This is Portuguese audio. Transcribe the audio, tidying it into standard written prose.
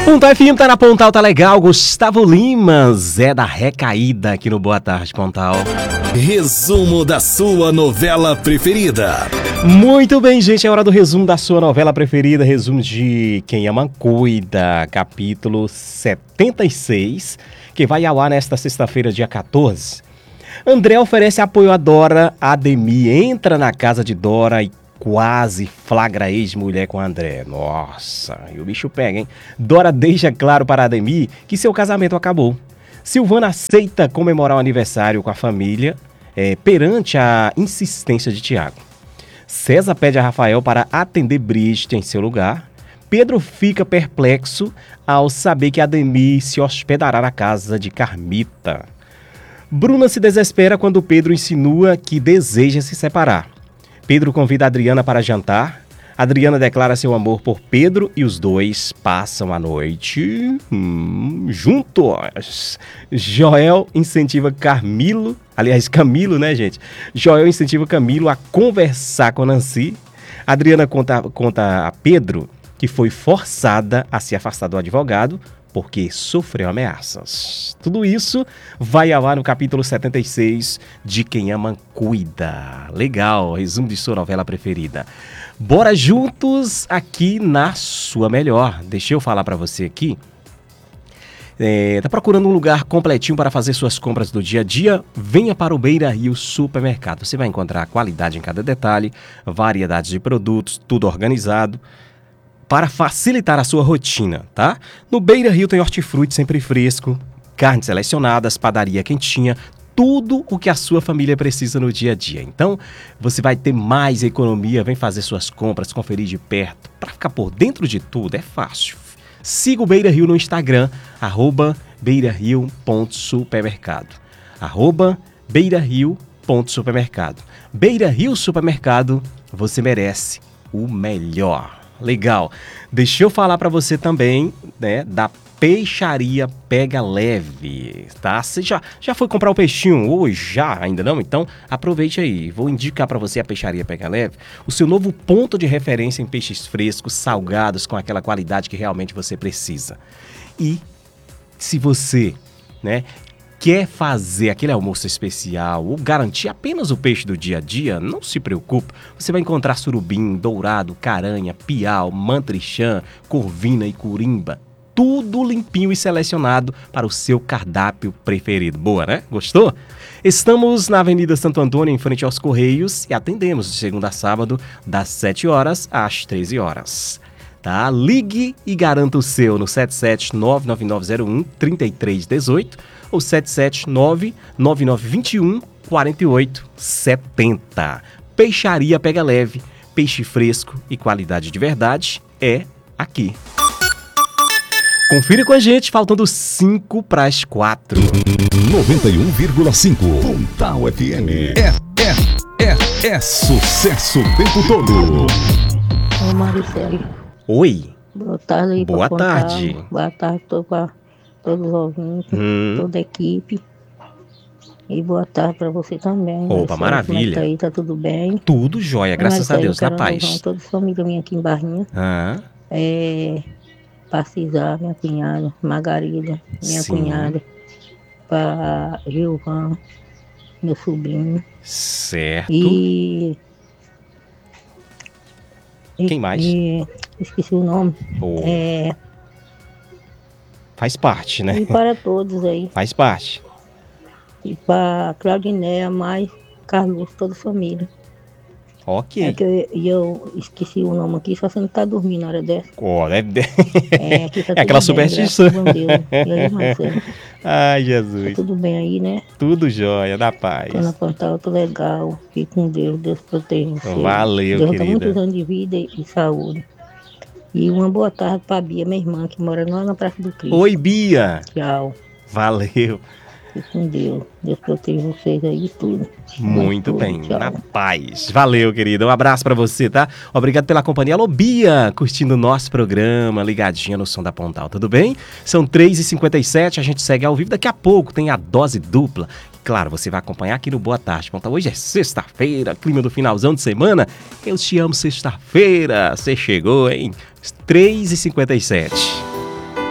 Pontal FM tá na Pontal, tá legal. Gustavo Lima, Zé da Recaída aqui no Boa Tarde, Pontal. Resumo da sua novela preferida. Muito bem, gente, é hora do resumo da sua novela preferida. Resumo de Quem Ama Cuida, capítulo 76, que vai ao ar nesta sexta-feira, dia 14. André oferece apoio a Dora. Ademir entra na casa de Dora e quase flagra a ex-mulher com André. Nossa, e o bicho pega, hein? Dora deixa claro para Ademir que seu casamento acabou. Silvana aceita comemorar o aniversário com a família perante a insistência de Tiago. César pede a Rafael para atender Brigitte em seu lugar. Pedro fica perplexo ao saber que Ademir se hospedará na casa de Carmita. Bruna se desespera quando Pedro insinua que deseja se separar. Pedro convida Adriana para jantar. Adriana declara seu amor por Pedro e os dois passam a noite juntos. Joel incentiva Camilo, né, gente? Joel incentiva Camilo a conversar com Nancy. Adriana conta a Pedro que foi forçada a se afastar do advogado porque sofreu ameaças. Tudo isso vai ao ar no capítulo 76 de Quem Ama Cuida. Legal, resumo de sua novela preferida. Bora juntos aqui na sua melhor. Deixa eu falar para você aqui. Tá procurando um lugar completinho para fazer suas compras do dia a dia? Venha para o Beira Rio Supermercado. Você vai encontrar qualidade em cada detalhe, variedades de produtos, tudo organizado, para facilitar a sua rotina, tá? No Beira Rio tem hortifruti sempre fresco, carnes selecionadas, padaria quentinha, tudo o que a sua família precisa no dia a dia. Então, você vai ter mais economia, vem fazer suas compras, conferir de perto. Para ficar por dentro de tudo, é fácil. Siga o Beira Rio no Instagram, @beirario.supermercado. @beirario.supermercado. Beira Rio Supermercado, você merece o melhor. Legal. Deixa eu falar para você também, né, da Peixaria Pega Leve, tá? Você já foi comprar o peixinho hoje? Já? Ainda não? Então, aproveite aí. Vou indicar para você a Peixaria Pega Leve, o seu novo ponto de referência em peixes frescos, salgados, com aquela qualidade que realmente você precisa. E se você, né, quer fazer aquele almoço especial ou garantir apenas o peixe do dia a dia, não se preocupe. Você vai encontrar surubim, dourado, caranha, piau, mantrichã, corvina e curimba. Tudo limpinho e selecionado para o seu cardápio preferido. Boa, né? Gostou? Estamos na Avenida Santo Antônio, em frente aos Correios, e atendemos de segunda a sábado, das 7 horas às 13 horas. Tá? Ligue e garanta o seu no 7799901-3318 ou 7799921-4870. Peixaria Pega Leve, peixe fresco e qualidade de verdade é aqui. Confira com a gente, faltando 5 para as 4. 91,5 Pontal FM. É sucesso o tempo todo. Ô Maricele. Oi. Boa tarde aí. Boa tarde. Boa tarde para todos os ouvintes, toda a equipe. E boa tarde para você também. Opa, maravilha. Como é que tá aí? Tá tudo bem? Tudo jóia, graças a Deus, na paz. Toda a família minha aqui em Barrinha. Precisar, minha cunhada, Margarida, minha cunhada, para Gilvan, meu sobrinho. Certo. E quem mais? Esqueci o nome. Faz parte, né? E para todos aí. Faz parte. E para Claudinéia, mais Carlos, toda a família. Ok. É que eu esqueci o nome aqui, só você não tá dormindo na hora dessa. Aqui tá aquela superstição. Marcelo? Ai, Jesus. Tá tudo bem aí, né? Tudo jóia, da paz. Tô na Pontal, tô legal. Fique com Deus, Deus proteja você. Valeu, Deus querida. Deus dá muitos anos de vida e saúde. E uma boa tarde pra Bia, minha irmã, que mora lá na Praça do Cristo. Oi, Bia. Tchau. Valeu. Fique com Deus. Deus proteja vocês aí e tudo. Muito tudo, bem, tchau. na paz. Valeu, querida. Um abraço pra você, tá? Obrigado pela companhia. Alô, Bia, curtindo o nosso programa, ligadinha no Som da Pontal, tudo bem? São 3h57, a gente segue ao vivo. Daqui a pouco tem a dose dupla. Claro, você vai acompanhar aqui no Boa Tarde Pontal. Hoje é sexta-feira, clima do finalzão de semana. Eu te amo, sexta-feira. Você chegou, hein? 3h57.